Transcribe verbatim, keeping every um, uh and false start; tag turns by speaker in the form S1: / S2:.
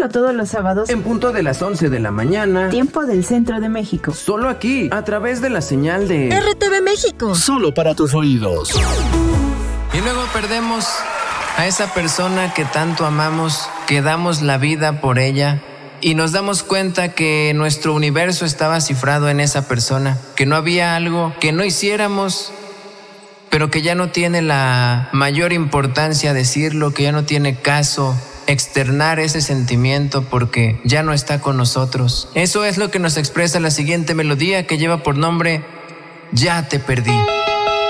S1: Escúchalo todos los sábados
S2: en punto de las once de la mañana,
S1: tiempo del centro de México.
S2: Solo aquí, a través de la señal de
S3: R T V México.
S4: Solo para tus oídos.
S5: Y luego perdemos a esa persona que tanto amamos, que damos la vida por ella, y nos damos cuenta que nuestro universo estaba cifrado en esa persona, que no había algo que no hiciéramos, pero que ya no tiene la mayor importancia decirlo, que ya no tiene caso externar ese sentimiento porque ya no está con nosotros. Eso es lo que nos expresa la siguiente melodía, que lleva por nombre Ya te perdí.